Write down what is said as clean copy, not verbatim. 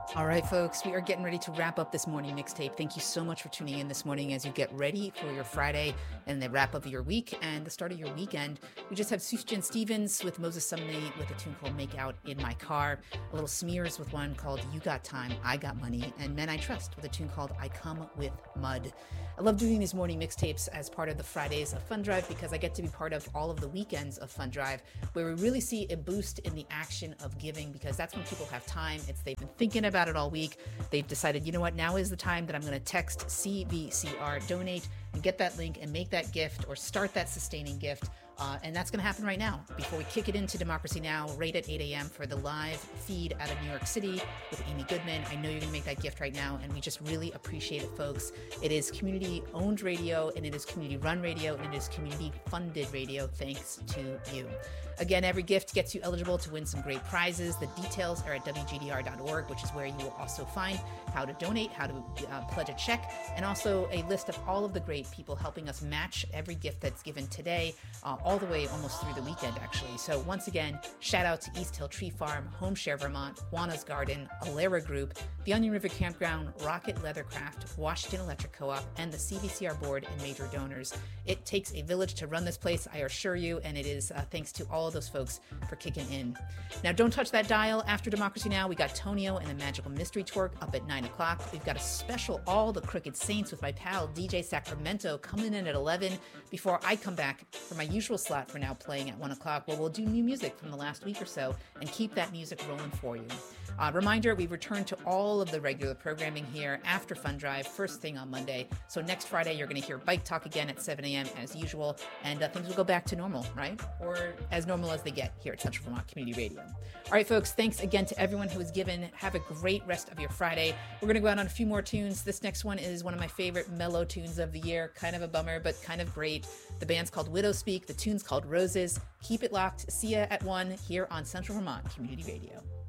All right, folks, we are getting ready to wrap up this morning mixtape. Thank you so much for tuning in this morning as you get ready for your Friday and the wrap of your week and the start of your weekend. We just have Sufjan Stevens with Moses Sumney with a tune called Make Out in My Car, a little Smears with one called You Got Time, I Got Money, and Men I Trust with a tune called I Come With Mud. I love doing these morning mixtapes as part of the Fridays of Fun Drive because I get to be part of all of the weekends of Fun Drive where we really see a boost in the action of giving because that's when people have time. They've been thinking about it all week. They've decided, you know what, now is the time that I'm going to text CBCR donate and get that link and make that gift or start that sustaining gift. And that's going to happen right now before we kick it into Democracy Now! Right at 8 a.m. for the live feed out of New York City with Amy Goodman. I know you're going to make that gift right now, and we just really appreciate it, folks. It is community-owned radio, and it is community-run radio, and it is community-funded radio, thanks to you. Again, every gift gets you eligible to win some great prizes. The details are at WGDR.org, which is where you will also find how to donate, how to pledge a check, and also a list of all of the great people helping us match every gift that's given today, all the way almost through the weekend, actually. So once again, shout out to East Hill Tree Farm, Home Share Vermont, Juana's Garden, Alera Group, the Onion River Campground, Rocket Leathercraft, Washington Electric Co-op, and the CBCR board and major donors. It takes a village to run this place, I assure you, and it is thanks to all of those folks for kicking in. Now, don't touch that dial. After Democracy Now! We got Tonio and the Magical Mystery Tour up at 9 o'clock. We've got a special All the Crooked Saints with my pal DJ Sacramento coming in at 11 before I come back for my usual slot for now playing at 1 o'clock where we'll do new music from the last week or so and keep that music rolling for you. Reminder, we return to all of the regular programming here after Fun Drive, first thing on Monday. So next Friday, you're going to hear Bike Talk again at 7 a.m. as usual, and things will go back to normal, right? Or as normal as they get here at Central Vermont Community Radio. All right, folks, thanks again to everyone who has given. Have a great rest of your Friday. We're going to go out on a few more tunes. This next one is one of my favorite mellow tunes of the year. Kind of a bummer, but kind of great. The band's called Widow Speak. The tune's called Roses. Keep it locked. See ya at 1 here on Central Vermont Community Radio.